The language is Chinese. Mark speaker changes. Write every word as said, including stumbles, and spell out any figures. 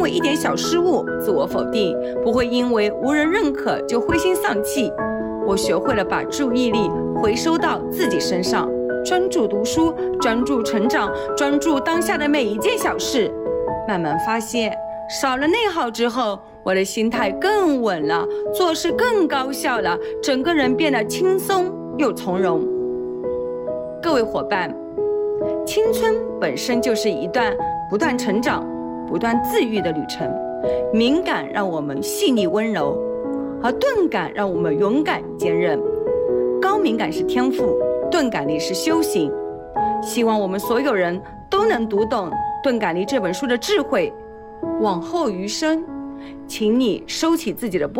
Speaker 1: 为一点小失误自我否定，不会因为无人认可就灰心丧气。我学会了把注意力回收到自己身上，专注读书，专注成长，专注当下的每一件小事。慢慢发现，少了内耗之后，我的心态更稳了，做事更高效了，整个人变得轻松又从容。各位伙伴，青春本身就是一段不断成长、不断自愈的旅程。敏感让我们细腻温柔，而钝感让我们勇敢坚韧。高敏感是天赋，钝感力是修行。希望我们所有人都能读懂《钝感力》这本书的智慧。往后余生，请你收起自己的